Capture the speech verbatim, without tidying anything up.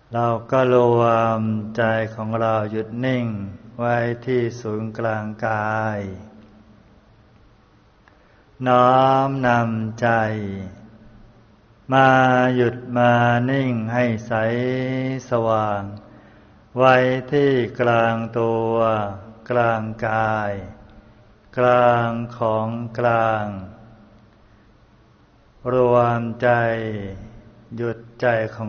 เราก็รวมใจของเราหยุดนิ่งไว้ที่ศูนย์กลางกายน้อมนำใจมาหยุดมานิ่งให้ใสสว่างไว้ที่กลางตัวกลางกายกลางของกลางรวมใจหยุดใจของ